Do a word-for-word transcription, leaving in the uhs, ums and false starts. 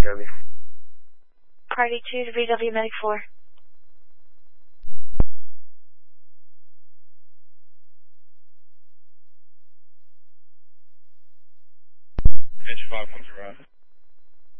Gabby. Party two to V W Medic four. Edge five comes around.